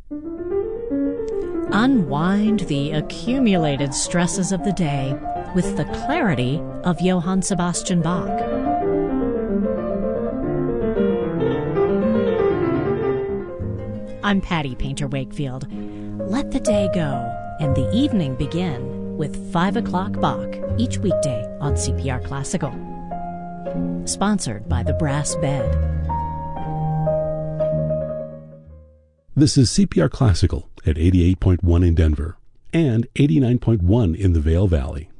Unwind the accumulated stresses of the day with the clarity of Johann Sebastian Bach. I'm Patty Painter Wakefield. Let the day go and the evening begin with 5 o'clock Bach each weekday on CPR Classical. Sponsored by the Brass Bed. This is CPR Classical at 88.1 in Denver and 89.1 in the Vail Valley.